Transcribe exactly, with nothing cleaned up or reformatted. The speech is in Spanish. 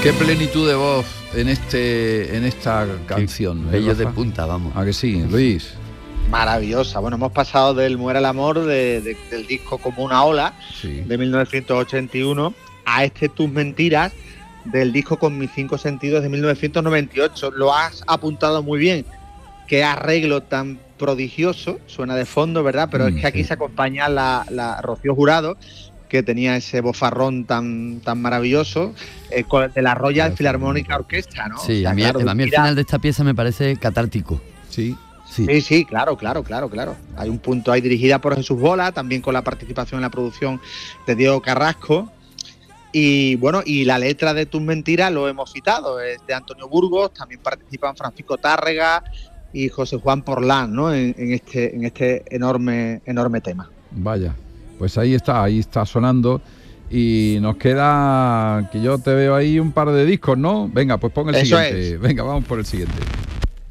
Qué plenitud de voz en este en esta canción. Bello ¿eh, de Rafa? punta, vamos. ¿A que sí, Luis? Maravillosa. Bueno, hemos pasado del Muera el amor de, de, del disco Como una ola, Sí. de mil novecientos ochenta y uno, a este Tus mentiras del disco Con mis cinco sentidos de mil novecientos noventa y ocho. Lo has apuntado muy bien. Qué arreglo tan prodigioso, suena de fondo, ¿verdad? Pero Mm, es que aquí sí. se acompaña la, la Rocío Jurado, que tenía ese bofarrón tan, tan maravilloso, eh, con- de la Royal Philharmonic Orchestra, ¿no? Sí, O sea, a mí, claro, a mí el mira- final de esta pieza me parece catártico. Sí. Sí. Sí, sí, claro, claro, claro, claro. Hay un punto ahí dirigida por Jesús Bola, también con la participación en la producción de Diego Carrasco. Y bueno, y la letra de Tus mentiras lo hemos citado, es de Antonio Burgos, también participan Francisco Tárrega y José Juan Porlán, ¿no? En, en este, en este enorme, enorme tema. Vaya, pues ahí está, ahí está sonando. Y nos queda, que yo te veo ahí un par de discos, ¿no? Venga, pues pon el Eso siguiente. es. Venga, vamos por el siguiente.